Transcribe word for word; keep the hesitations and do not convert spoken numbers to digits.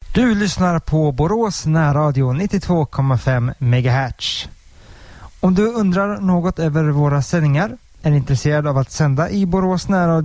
Du lyssnar på Borås närradio nittiotvå komma fem megahertz. Om du undrar något över våra sändningar, är intresserad av att sända i Borås närradio